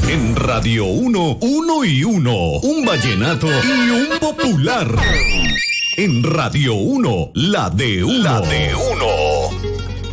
En Radio 1, 1 y 1, un vallenato y un popular. En Radio 1, la de uno. La de uno.